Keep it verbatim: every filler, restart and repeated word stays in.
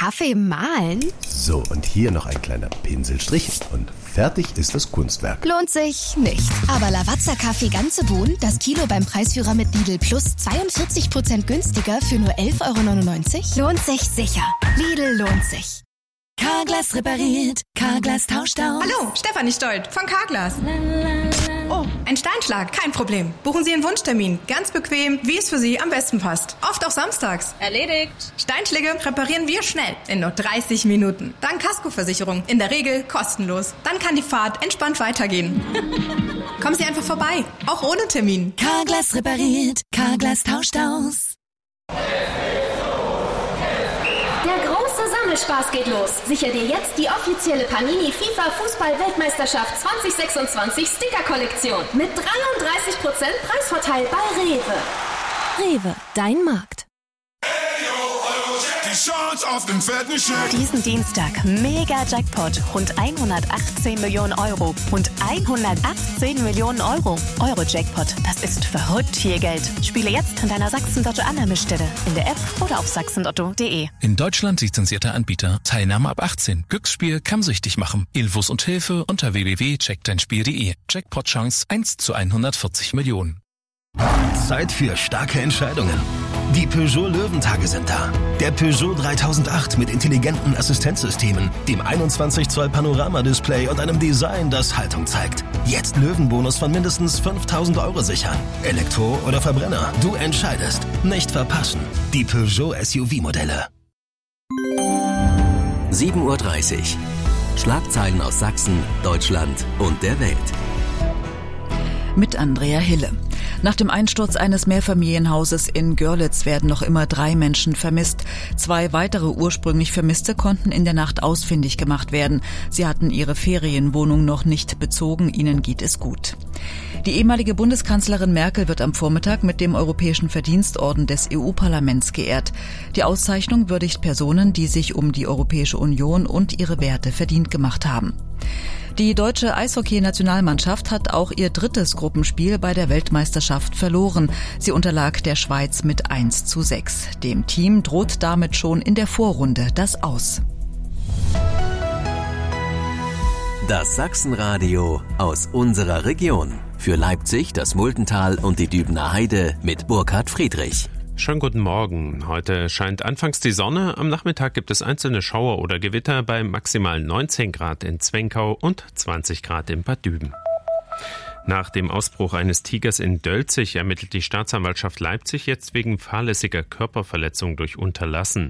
Kaffee mahlen? So, und hier noch ein kleiner Pinselstrich und fertig ist das Kunstwerk. Lohnt sich nicht. Aber Lavazza Kaffee ganze Bohnen, das Kilo beim Preisführer mit Lidl Plus zweiundvierzig Prozent günstiger für nur elf Euro neunundneunzig? Lohnt sich sicher. Lidl lohnt sich. Carglass repariert, Carglass tauscht aus. Hallo, Stefanie Stolt von Carglass. Oh, ein Steinschlag, kein Problem. Buchen Sie Ihren Wunschtermin. Ganz bequem, wie es für Sie am besten passt. Oft auch samstags. Erledigt. Steinschläge reparieren wir schnell, in nur dreißig Minuten. Dank Kaskoversicherung, in der Regel kostenlos. Dann kann die Fahrt entspannt weitergehen. Kommen Sie einfach vorbei, auch ohne Termin. Carglass repariert, Carglass tauscht aus. Der große Sammelspaß geht los. Sicher dir jetzt die offizielle Panini FIFA Fußball-Weltmeisterschaft zwanzig sechsundzwanzig Sticker-Kollektion mit dreiunddreißig Prozent Preisvorteil bei Rewe. Rewe, dein Markt. Die Chance auf den fetten Scheck. Diesen Dienstag Mega-Jackpot, rund hundertachtzehn Millionen Euro und hundertachtzehn Millionen Euro. Euro-Jackpot, das ist verrückt viel Geld. Spiele jetzt an deiner Sachsen-Lotto-Annahmestelle, in der App oder auf sachsenlotto punkt de. In Deutschland lizenzierter Anbieter. Teilnahme ab achtzehn. Glücksspiel kann süchtig machen. Infos und Hilfe unter w w w punkt check dein spiel punkt de. Jackpot-Chance eins zu hundertvierzig Millionen. Zeit für starke Entscheidungen. Die Peugeot Löwentage sind da. Der Peugeot dreitausendacht mit intelligenten Assistenzsystemen, dem einundzwanzig Zoll Panoramadisplay und einem Design, das Haltung zeigt. Jetzt Löwenbonus von mindestens fünftausend Euro sichern. Elektro oder Verbrenner, du entscheidest. Nicht verpassen. Die Peugeot S U V-Modelle. sieben Uhr dreißig. Schlagzeilen aus Sachsen, Deutschland und der Welt. Mit Andrea Hille. Nach dem Einsturz eines Mehrfamilienhauses in Görlitz werden noch immer drei Menschen vermisst. Zwei weitere ursprünglich Vermisste konnten in der Nacht ausfindig gemacht werden. Sie hatten ihre Ferienwohnung noch nicht bezogen. Ihnen geht es gut. Die ehemalige Bundeskanzlerin Merkel wird am Vormittag mit dem Europäischen Verdienstorden des E U-Parlaments geehrt. Die Auszeichnung würdigt Personen, die sich um die Europäische Union und ihre Werte verdient gemacht haben. Die deutsche Eishockey-Nationalmannschaft hat auch ihr drittes Gruppenspiel bei der Weltmeisterschaft verloren. Sie unterlag der Schweiz mit eins zu sechs. Dem Team droht damit schon in der Vorrunde das Aus. Das Sachsenradio aus unserer Region. Für Leipzig, das Muldental und die Dübener Heide mit Burkhard Friedrich. Schönen guten Morgen. Heute scheint anfangs die Sonne. Am Nachmittag gibt es einzelne Schauer oder Gewitter bei maximal neunzehn Grad in Zwenkau und zwanzig Grad in Bad Düben. Nach dem Ausbruch eines Tigers in Dölzig ermittelt die Staatsanwaltschaft Leipzig jetzt wegen fahrlässiger Körperverletzung durch Unterlassen.